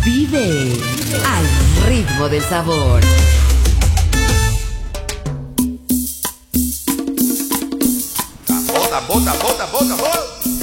Vive al ritmo del sabor. Bota.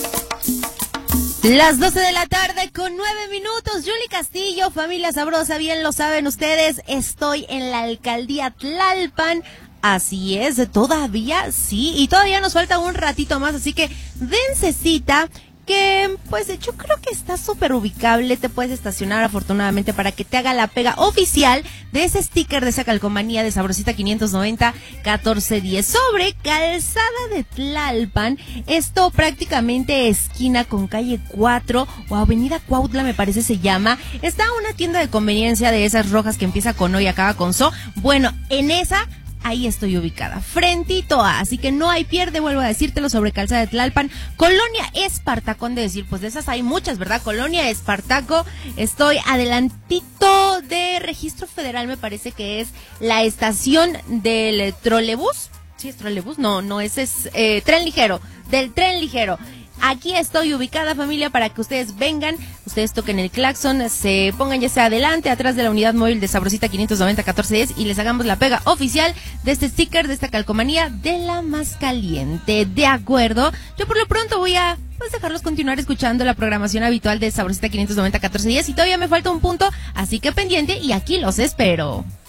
Las 12 de la tarde con 9 minutos. Yuli Castillo, familia sabrosa, bien lo saben ustedes. Estoy en la alcaldía Tlalpan. Así es, todavía sí, y todavía nos falta un ratito más, así que dense cita, que pues yo creo que está súper ubicable. Te puedes estacionar afortunadamente para que te haga la pega oficial de ese sticker, de esa calcomanía de Sabrosita 590-1410 sobre Calzada de Tlalpan. Esto prácticamente esquina con calle 4 o Avenida Cuautla, me parece se llama. Está una tienda de conveniencia de esas rojas que empieza con O y acaba con So. Bueno, en esa... ahí estoy ubicada, frentito a, así que no hay pierde, vuelvo a decírtelo, sobre Calzada de Tlalpan, Colonia Espartaco, han de decir, pues de esas hay muchas, ¿verdad? Colonia Espartaco, estoy adelantito de Registro Federal, me parece que es la estación del trolebús. ¿Sí es trolebús? No, ese es tren ligero, del tren ligero. Aquí estoy ubicada, familia, para que ustedes vengan, ustedes toquen el claxon, se pongan ya sea adelante, atrás de la unidad móvil de Sabrosita 590-1410 y les hagamos la pega oficial de este sticker, de esta calcomanía de la más caliente. ¿De acuerdo? Yo por lo pronto voy a dejarlos continuar escuchando la programación habitual de Sabrosita 590-1410 y todavía me falta un punto, así que pendiente y aquí los espero.